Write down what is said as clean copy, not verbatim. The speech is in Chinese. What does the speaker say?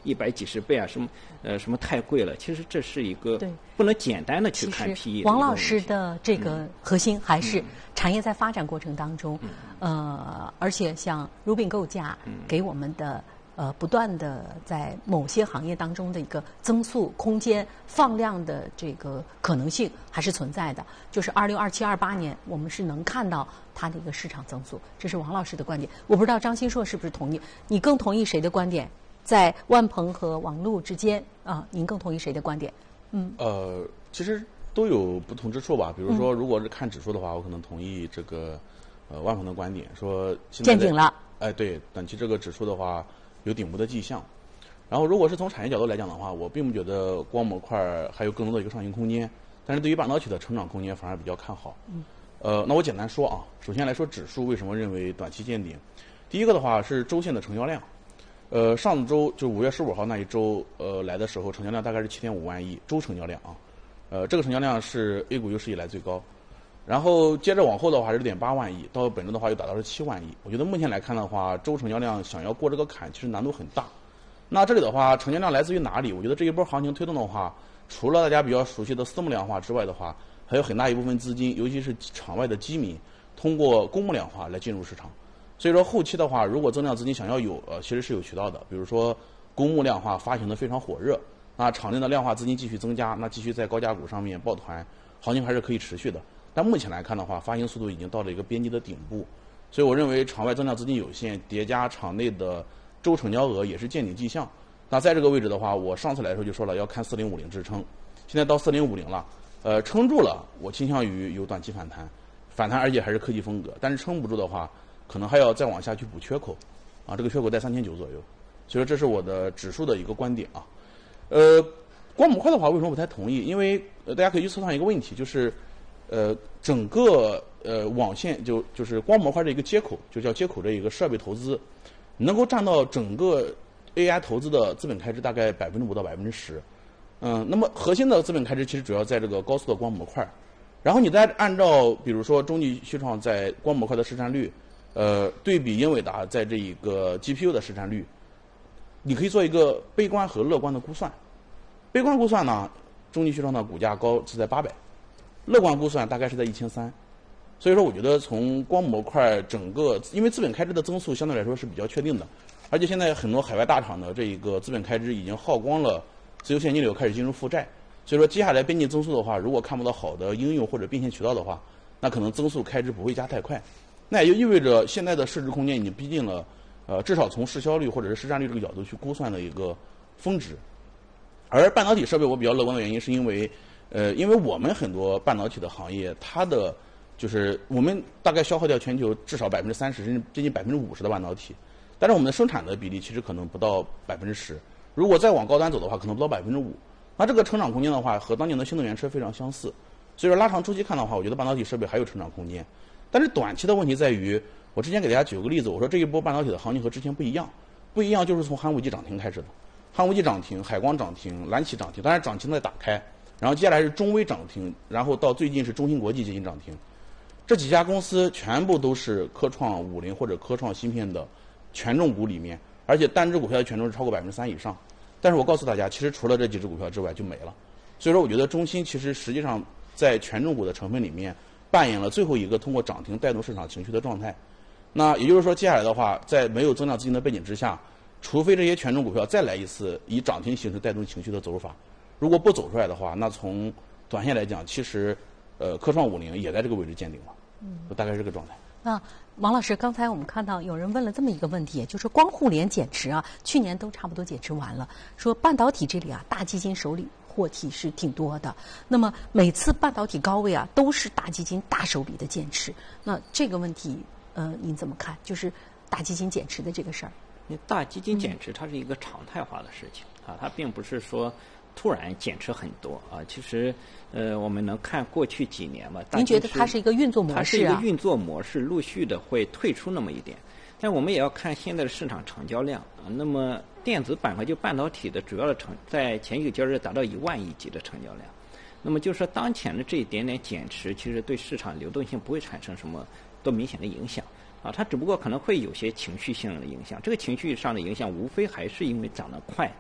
100几十倍啊，什么太贵了。其实这是一个不能简单的去看 PE。 王老师的这个核心还是产业在发展过程当中，而且像 Rubin 构架给我们的。不断的在某些行业当中的一个增速空间、放量的这个可能性还是存在的。就是2027、28年，我们是能看到它的一个市场增速。这是王老师的观点，我不知道张新硕是不是同意？你更同意谁的观点？在万鹏和网络之间您更同意谁的观点？ 其实都有不同之处吧。比如说，如果是看指数的话，我可能同意这个万鹏的观点，说现在见顶了。 对，短期这个指数的话。有顶部的迹象，然后如果是从产业角度来讲的话，我并不觉得光模块还有更多的一个上行空间，但是对于半导体的成长空间反而比较看好。那我简单说啊，首先来说指数为什么认为短期见顶？第一个的话是周线的成交量，上周就5月15号那一周，来的时候成交量大概是7.5万亿周成交量啊，这个成交量是 A 股有史以来最高。然后接着往后的话是6.8万亿，到本周的话又达到了7万亿。我觉得目前来看的话，周成交量想要过这个坎，其实难度很大。那这里的话，成交量来自于哪里？我觉得这一波行情推动的话，除了大家比较熟悉的私募量化之外的话，还有很大一部分资金，尤其是场外的基民，通过公募量化来进入市场。所以说后期的话，如果增量资金想要有，其实是有渠道的。比如说公募量化发行的非常火热，那场内的量化资金继续增加，那继续在高价股上面抱团，行情还是可以持续的。但目前来看的话，发行速度已经到了一个边际的顶部，所以我认为场外增量资金有限，叠加场内的周成交额也是见顶迹象。那在这个位置的话，我上次来的时候就说了要看4050支撑，现在到4050了，撑住了，我倾向于有短期反弹，而且还是科技风格。但是撑不住的话，可能还要再往下去补缺口，这个缺口在3900左右。所以说这是我的指数的一个观点啊。光模块的话，为什么不太同意？因为大家可以去测算一个问题，就是整个网线就是光模块的一个接口，就叫接口的一个设备投资，能够占到整个 AI 投资的资本开支大概5%到10%。那么核心的资本开支其实主要在这个高速的光模块，然后你再按照比如说中继旭创在光模块的市占率，对比英伟达在这一个 GPU 的市占率，你可以做一个悲观和乐观的估算。悲观估算呢，中继旭创的股价高是在800。乐观估算大概是在1300，所以说我觉得从光模块整个，因为资本开支的增速相对来说是比较确定的，而且现在很多海外大厂的这一个资本开支已经耗光了自由现金流，开始进入负债，所以说接下来边际增速的话，如果看不到好的应用或者变现渠道的话，那可能增速开支不会加太快，那也就意味着现在的市值空间已经逼近了，至少从市销率或者是市占率这个角度去估算的一个峰值。而半导体设备我比较乐观的原因是因为我们很多半导体的行业，它的就是我们大概消耗掉全球至少30%甚至接近50%的半导体，但是我们的生产的比例其实可能不到10%，如果再往高端走的话，可能不到5%。那这个成长空间的话，和当年的新能源车非常相似。所以说拉长周期看的话，我觉得半导体设备还有成长空间。但是短期的问题在于，我之前给大家举个例子，我说这一波半导体的行情和之前不一样，就是从寒武纪涨停开始的，寒武纪涨停、海光涨停、蓝旗涨停，当然涨停在打开。然后接下来是中微涨停，然后到最近是中芯国际接近涨停，这几家公司全部都是科创50或者科创芯片的权重股里面，而且单只股票的权重是超过3%以上。但是我告诉大家，其实除了这几只股票之外就没了。所以说，我觉得中芯其实实际上在权重股的成分里面扮演了最后一个通过涨停带动市场情绪的状态。那也就是说，接下来的话，在没有增量资金的背景之下，除非这些权重股票再来一次以涨停形式带动情绪的走法。如果不走出来的话，那从短线来讲，其实，科创50也在这个位置见顶了，就大概是这个状态。 那王老师，刚才我们看到有人问了这么一个问题，就是光互联减持啊，去年都差不多减持完了，说半导体这里啊，大基金手里货体是挺多的，那么每次半导体高位啊，都是大基金大手笔的减持，那这个问题，您怎么看？就是大基金减持的这个事儿。 大基金减持它是一个常态化的事情啊，它并不是说突然减持很多啊，其实我们能看过去几年吧。 您觉得它是一个运作模式啊？ 它是一个运作模式，陆续的会退出那么一点，但我们也要看现在的市场成交量啊。那么电子板块就半导体的主要的在前一个交易日达到1万亿级的成交量，那么就是说当前的这一点点减持，其实对市场流动性不会产生什么多明显的影响啊，它只不过可能会有些情绪性的影响。这个情绪上的影响，无非还是因为涨得快